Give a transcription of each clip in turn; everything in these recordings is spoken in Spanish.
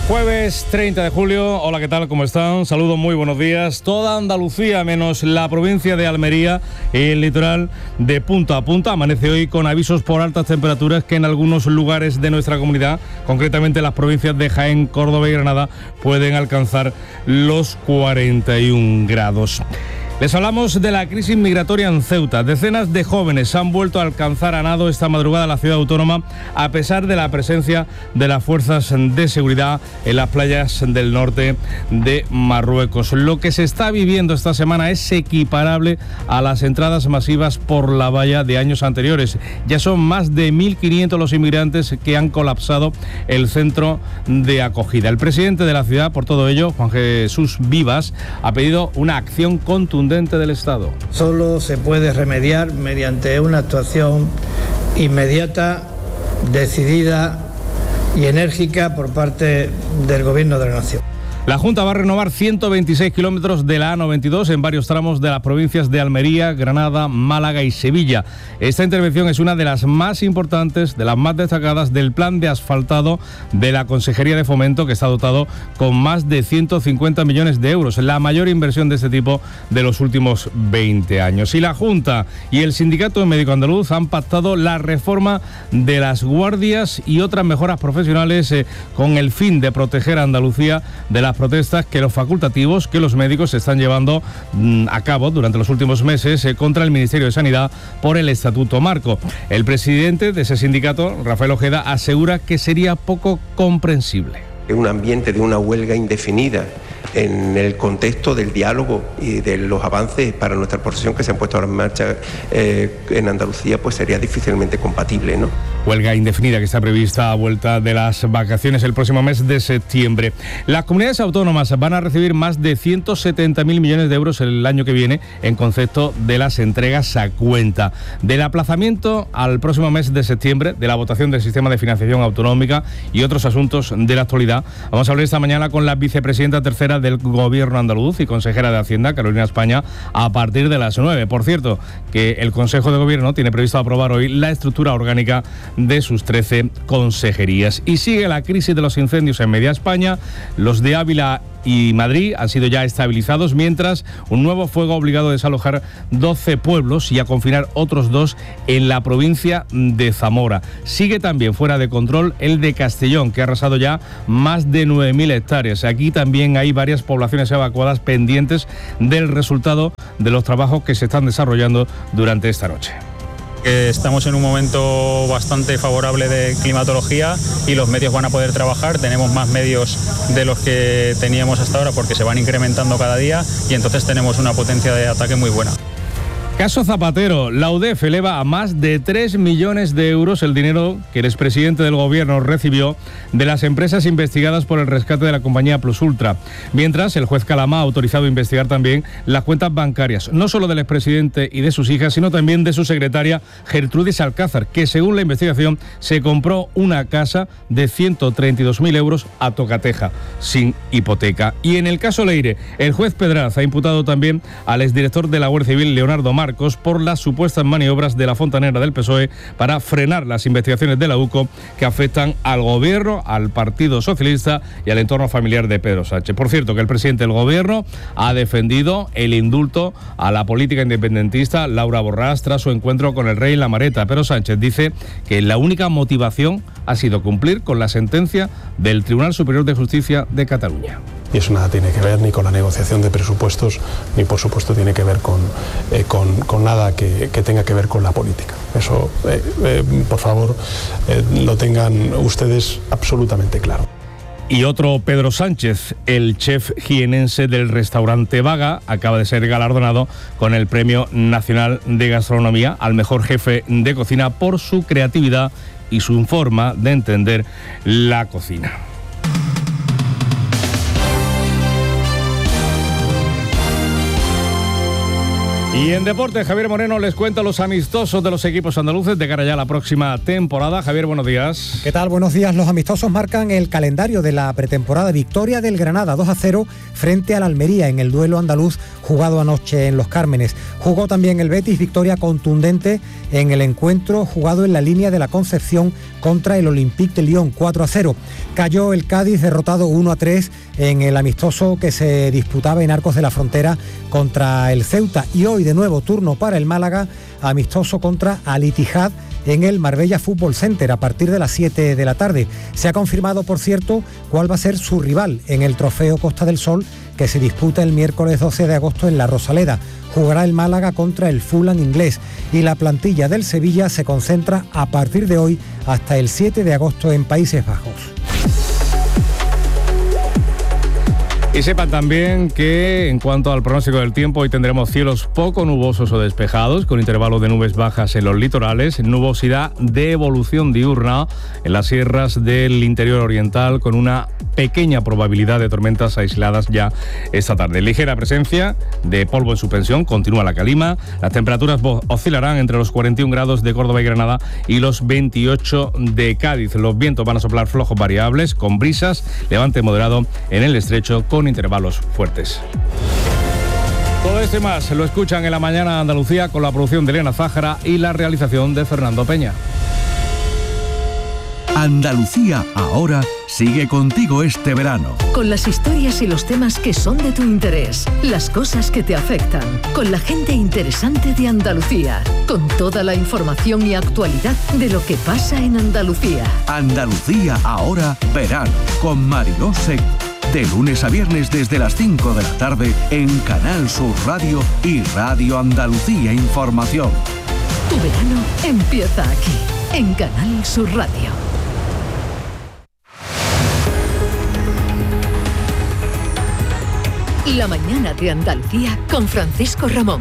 Jueves 30 de julio, hola, ¿qué tal? ¿Cómo están? Saludos, muy buenos días. Toda Andalucía, menos la provincia de Almería, el litoral de punta a punta, amanece hoy con avisos por altas temperaturas que en algunos lugares de nuestra comunidad, concretamente las provincias de Jaén, Córdoba y Granada, pueden alcanzar los 41 grados. Les hablamos de la crisis migratoria en Ceuta. Decenas de jóvenes han vuelto a alcanzar a nado esta madrugada la ciudad autónoma a pesar de la presencia de las fuerzas de seguridad en las playas del norte de Marruecos. Lo que se está viviendo esta semana es equiparable a las entradas masivas por la valla de años anteriores. Ya son más de 1.500 los inmigrantes que han colapsado el centro de acogida. El presidente de la ciudad, por todo ello, Juan Jesús Vivas, ha pedido una acción contundente del Estado. Solo se puede remediar mediante una actuación inmediata, decidida y enérgica por parte del Gobierno de la Nación. La Junta va a renovar 126 kilómetros de la A92 en varios tramos de las provincias de Almería, Granada, Málaga y Sevilla. Esta intervención es una de las más importantes, de las más destacadas del plan de asfaltado de la Consejería de Fomento, que está dotado con más de 150 millones de euros, la mayor inversión de este tipo de los últimos 20 años. Y la Junta y el Sindicato Médico Andaluz han pactado la reforma de las guardias y otras mejoras profesionales con el fin de proteger a Andalucía de las protestas que los facultativos, que los médicos están llevando a cabo durante los últimos meses contra el Ministerio de Sanidad por el Estatuto Marco. El presidente de ese sindicato, Rafael Ojeda, asegura que sería poco comprensible. Un ambiente de una huelga indefinida en el contexto del diálogo y de los avances para nuestra profesión que se han puesto ahora en marcha en Andalucía, pues sería difícilmente compatible, ¿no? Huelga indefinida que está prevista a vuelta de las vacaciones el próximo mes de septiembre. Las comunidades autónomas van a recibir más de 170.000 millones de euros el año que viene en concepto de las entregas a cuenta. Del aplazamiento al próximo mes de septiembre de la votación del sistema de financiación autonómica y otros asuntos de la actualidad, vamos a hablar esta mañana con la vicepresidenta tercera del Gobierno andaluz y consejera de Hacienda, Carolina España, a partir de las 9. Por cierto, que el Consejo de Gobierno tiene previsto aprobar hoy la estructura orgánica de sus 13 consejerías. Y sigue la crisis de los incendios en media España. Los de Ávila y Madrid han sido ya estabilizados, mientras un nuevo fuego ha obligado a desalojar 12 pueblos y a confinar otros 2 en la provincia de Zamora. Sigue también fuera de control el de Castellón, que ha arrasado ya más de 9.000 hectáreas. Aquí también hay varias poblaciones evacuadas pendientes del resultado de los trabajos que se están desarrollando durante esta noche. Estamos en un momento bastante favorable de climatología y los medios van a poder trabajar. Tenemos más medios de los que teníamos hasta ahora porque se van incrementando cada día y entonces tenemos una potencia de ataque muy buena. Caso Zapatero. La UDEF eleva a más de 3 millones de euros el dinero que el expresidente del Gobierno recibió de las empresas investigadas por el rescate de la compañía Plus Ultra. Mientras, el juez Calama ha autorizado a investigar también las cuentas bancarias, no solo del expresidente y de sus hijas, sino también de su secretaria Gertrudis Alcázar, que según la investigación se compró una casa de 132.000 euros a tocateja, sin hipoteca. Y en el caso Leire, el juez Pedraz ha imputado también al exdirector de la Guardia Civil, Leonardo Marcos, por las supuestas maniobras de la fontanera del PSOE para frenar las investigaciones de la UCO que afectan al Gobierno, al Partido Socialista y al entorno familiar de Pedro Sánchez. Por cierto, que el presidente del Gobierno ha defendido el indulto a la política independentista Laura Borràs tras su encuentro con el rey en La Mareta. Pero Sánchez dice que la única motivación ha sido cumplir con la sentencia del Tribunal Superior de Justicia de Cataluña. Y eso nada tiene que ver ni con la negociación de presupuestos, ni por supuesto tiene que ver con nada que tenga que ver con la política. Eso, por favor, lo tengan ustedes absolutamente claro. Y otro Pedro Sánchez, el chef jienense del restaurante Vaga, acaba de ser galardonado con el Premio Nacional de Gastronomía al mejor jefe de cocina por su creatividad y su forma de entender la cocina. Y en deporte, Javier Moreno les cuenta los amistosos de los equipos andaluces de cara ya a la próxima temporada. Javier, buenos días. ¿Qué tal? Buenos días. Los amistosos marcan el calendario de la pretemporada. Victoria del Granada 2-0 frente al Almería en el duelo andaluz jugado anoche en Los Cármenes. Jugó también el Betis, victoria contundente en el encuentro jugado en la línea de la Concepción contra el Olympique de Lyon, 4-0. Cayó el Cádiz derrotado 1-3 en el amistoso que se disputaba en Arcos de la Frontera contra el Ceuta. Y hoy de nuevo turno para el Málaga, amistoso contra Al Ittihad en el Marbella Fútbol Center a partir de las 7 de la tarde. Se ha confirmado, por cierto, cuál va a ser su rival en el Trofeo Costa del Sol, que se disputa el miércoles 12 de agosto en La Rosaleda. Jugará el Málaga contra el Fulham inglés y la plantilla del Sevilla se concentra a partir de hoy hasta el 7 de agosto en Países Bajos. Y sepan también que en cuanto al pronóstico del tiempo, hoy tendremos cielos poco nubosos o despejados, con intervalos de nubes bajas en los litorales, nubosidad de evolución diurna en las sierras del interior oriental, con una pequeña probabilidad de tormentas aisladas ya esta tarde. Ligera presencia de polvo en suspensión, continúa la calima, las temperaturas oscilarán entre los 41 grados de Córdoba y Granada y los 28 de Cádiz. Los vientos van a soplar flojos variables, con brisas, levante moderado en el estrecho, con intervalos fuertes. Todo esto y más lo escuchan en La Mañana Andalucía, con la producción de Elena Zájara y la realización de Fernando Peña. Andalucía ahora sigue contigo este verano. Con las historias y los temas que son de tu interés, las cosas que te afectan, con la gente interesante de Andalucía, con toda la información y actualidad de lo que pasa en Andalucía. Andalucía ahora verano, con Mariló Seco. De lunes a viernes desde las 5 de la tarde en Canal Sur Radio y Radio Andalucía Información. Tu verano empieza aquí, en Canal Sur Radio. La mañana de Andalucía con Francisco Ramón.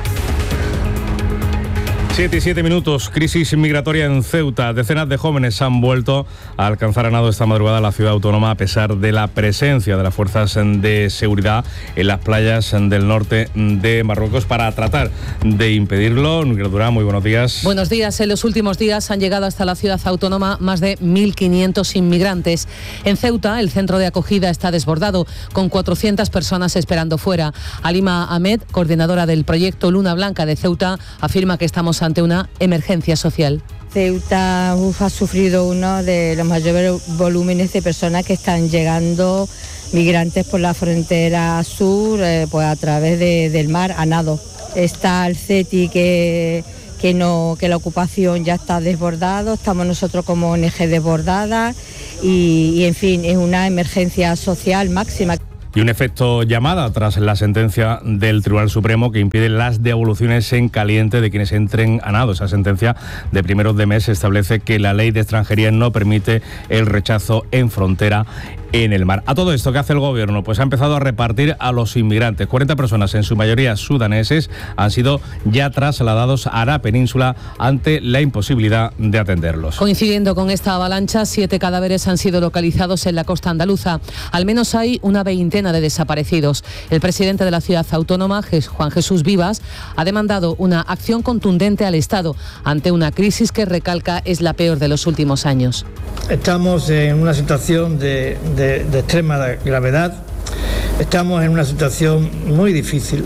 7 y 7 minutos, crisis migratoria en Ceuta. Decenas de jóvenes han vuelto a alcanzar a nado esta madrugada la ciudad autónoma a pesar de la presencia de las fuerzas de seguridad en las playas del norte de Marruecos para tratar de impedirlo. Núria Durán, muy buenos días. Buenos días. En los últimos días han llegado hasta la ciudad autónoma más de 1.500 inmigrantes. En Ceuta, el centro de acogida está desbordado, con 400 personas esperando fuera. Halima Ahmed, coordinadora del proyecto Luna Blanca de Ceuta, afirma que estamos ante una emergencia social. Ceuta ha sufrido uno de los mayores volúmenes de personas que están llegando, migrantes por la frontera sur, pues a través del mar a nado. Está el CETI que la ocupación ya está desbordado, estamos nosotros como ONG desbordada y en fin, es una emergencia social máxima. Y un efecto llamada tras la sentencia del Tribunal Supremo que impide las devoluciones en caliente de quienes entren a nado. Esa sentencia de primeros de mes establece que la ley de extranjería no permite el rechazo en frontera en el mar. A todo esto, ¿qué hace el gobierno? Pues ha empezado a repartir a los inmigrantes. 40 personas, en su mayoría sudaneses, han sido ya trasladados a la península ante la imposibilidad de atenderlos. Coincidiendo con esta avalancha, 7 cadáveres han sido localizados en la costa andaluza. Al menos hay una veintena de desaparecidos. El presidente de la ciudad autónoma, Juan Jesús Vivas, ha demandado una acción contundente al Estado ante una crisis que, recalca, es la peor de los últimos años. Estamos en una situación de extrema gravedad, estamos en una situación muy difícil.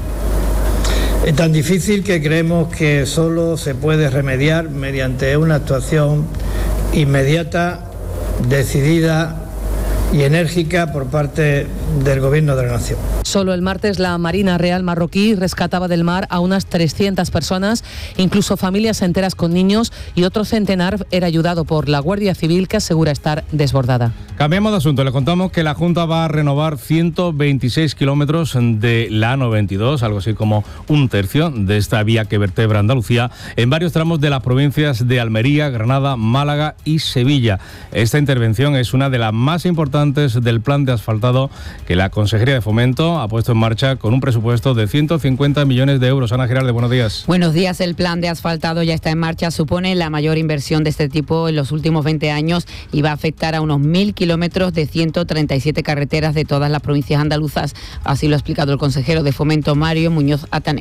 Es tan difícil que creemos que solo se puede remediar mediante una actuación inmediata, decidida y enérgica por parte del Gobierno de la Nación. Solo el martes la Marina Real marroquí rescataba del mar a unas 300 personas, incluso familias enteras con niños, y otro centenar era ayudado por la Guardia Civil, que asegura estar desbordada. Cambiamos de asunto. Le contamos que la Junta va a renovar 126 kilómetros de la A92, algo así como un tercio de esta vía que vertebra Andalucía, en varios tramos de las provincias de Almería, Granada, Málaga y Sevilla. Esta intervención es una de las más importantes del plan de asfaltado que la Consejería de Fomento ha puesto en marcha con un presupuesto de 150 millones de euros. Ana Giralde, buenos días. Buenos días. El plan de asfaltado ya está en marcha. Supone la mayor inversión de este tipo en los últimos 20 años y va a afectar a unos 1.000 kilómetros de 137 carreteras de todas las provincias andaluzas. Así lo ha explicado el consejero de Fomento, Mario Muñoz Atanet.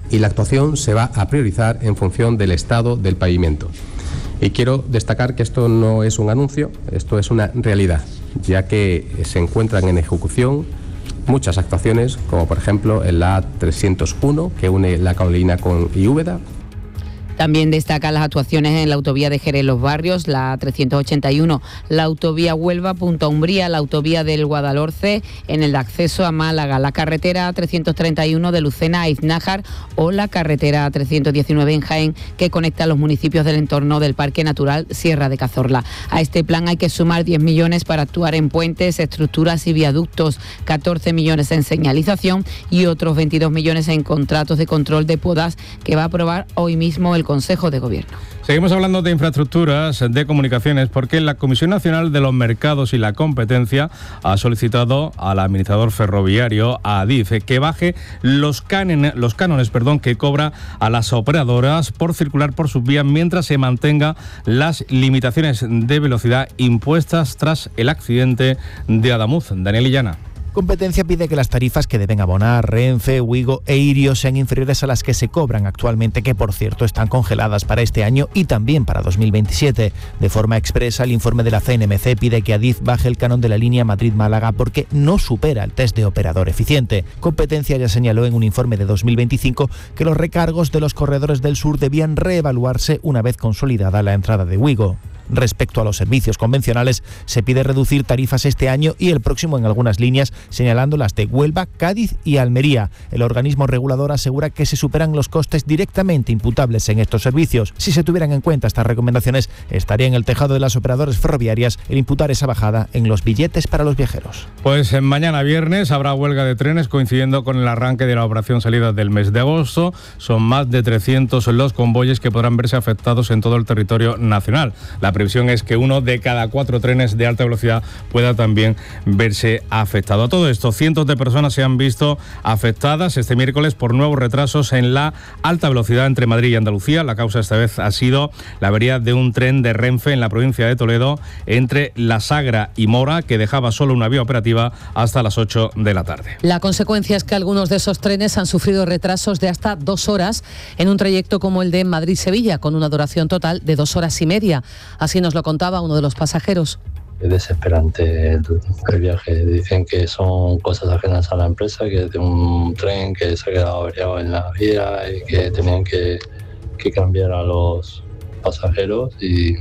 y la actuación se va a priorizar en función del estado del pavimento. Y quiero destacar que esto no es un anuncio, esto es una realidad, ya que se encuentran en ejecución muchas actuaciones, como por ejemplo en la A301, que une La Carolina con Úbeda. También destacan las actuaciones en la autovía de Jerez Los Barrios, la 381, la autovía Huelva-Punta Umbría, la autovía del Guadalhorce en el acceso a Málaga, la carretera 331 de Lucena a Iznájar o la carretera 319 en Jaén, que conecta los municipios del entorno del Parque Natural Sierra de Cazorla. A este plan hay que sumar 10 millones para actuar en puentes, estructuras y viaductos, 14 millones en señalización y otros 22 millones en contratos de control de podas que va a aprobar hoy mismo el Consejo de Gobierno. Seguimos hablando de infraestructuras, de comunicaciones, porque la Comisión Nacional de los Mercados y la Competencia ha solicitado al administrador ferroviario, a Adif, que baje los cánones que cobra a las operadoras por circular por sus vías mientras se mantenga las limitaciones de velocidad impuestas tras el accidente de Adamuz. Daniel Illana. Competencia pide que las tarifas que deben abonar Renfe, Ouigo e Irio sean inferiores a las que se cobran actualmente, que por cierto están congeladas para este año y también para 2027. De forma expresa, el informe de la CNMC pide que Adif baje el canon de la línea Madrid-Málaga porque no supera el test de operador eficiente. Competencia ya señaló en un informe de 2025 que los recargos de los corredores del sur debían reevaluarse una vez consolidada la entrada de Ouigo. Respecto a los servicios convencionales, se pide reducir tarifas este año y el próximo en algunas líneas, señalando las de Huelva, Cádiz y Almería. El organismo regulador asegura que se superan los costes directamente imputables en estos servicios. Si se tuvieran en cuenta estas recomendaciones, estaría en el tejado de las operadoras ferroviarias el imputar esa bajada en los billetes para los viajeros. Pues mañana viernes habrá huelga de trenes coincidiendo con el arranque de la operación salida del mes de agosto. Son más de 300 los convoyes que podrán verse afectados en todo el territorio nacional. La previsión es que 1 de cada 4 trenes de alta velocidad pueda también verse afectado. A todo esto, cientos de personas se han visto afectadas este miércoles por nuevos retrasos en la alta velocidad entre Madrid y Andalucía. La causa esta vez ha sido la avería de un tren de Renfe en la provincia de Toledo entre La Sagra y Mora, que dejaba solo una vía operativa hasta las 8 de la tarde. La consecuencia es que algunos de esos trenes han sufrido retrasos de hasta 2 horas en un trayecto como el de Madrid-Sevilla, con una duración total de 2 horas y media. Así nos lo contaba uno de los pasajeros. Es desesperante el viaje. Dicen que son cosas ajenas a la empresa, que es de un tren que se ha quedado averiado en la vía y que tenían que cambiar a los pasajeros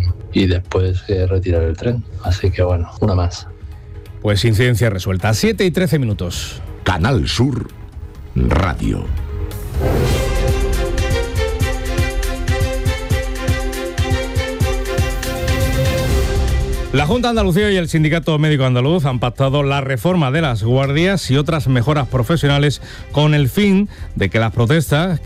y después retirar el tren. Así que bueno, una más. Pues incidencia resuelta. 7:13. Canal Sur Radio. La Junta de Andalucía y el Sindicato Médico Andaluz han pactado la reforma de las guardias y otras mejoras profesionales con el fin de que las protestas